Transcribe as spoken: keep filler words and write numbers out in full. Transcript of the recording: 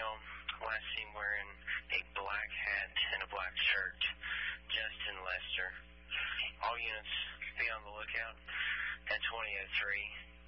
male, last seen wearing a black hat and a black shirt, Justin Lester. All units be on the lookout at twenty oh three